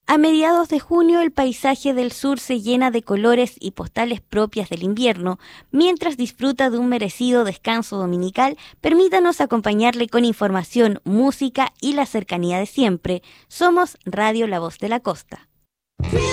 A mediados de junio el paisaje del sur se llena de colores y postales propias del invierno. Mientras disfruta de un merecido descanso dominical, permítanos acompañarle con información, música y la cercanía de siempre. Somos Radio La Voz de la Costa.